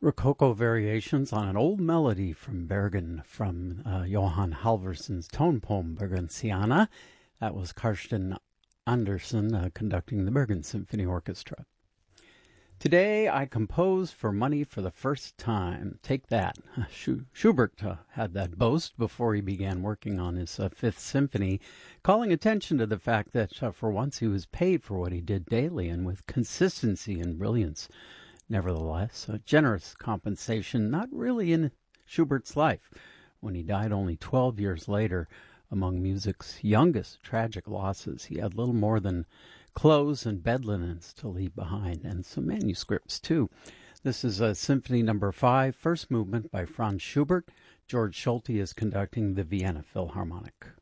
Rococo variations on an old melody from Bergen from Johan Halvorson's tone poem Bergensiana. That was Karsten Andersen conducting the Bergen Symphony Orchestra. Today I compose for money for the first time. Take that. Schubert had that boast before he began working on his Fifth Symphony, calling attention to the fact that for once he was paid for what he did daily and with consistency and brilliance. Nevertheless, a generous compensation not really in Schubert's life. When he died only 12 years later, among music's youngest tragic losses, he had little more than clothes and bed linens to leave behind, and some manuscripts, too. This is Symphony No. 5, first movement by Franz Schubert. George Schulte is conducting the Vienna Philharmonic.